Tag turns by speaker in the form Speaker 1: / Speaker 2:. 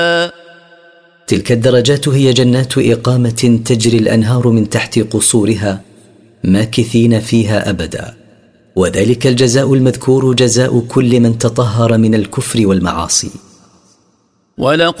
Speaker 1: تلك الدرجات هي جنات إقامة تجري الأنهار من تحت قصورها ماكثين فيها أبدا، وذلك الجزاء المذكور جزاء كل من تطهر من الكفر والمعاصي.
Speaker 2: ولقد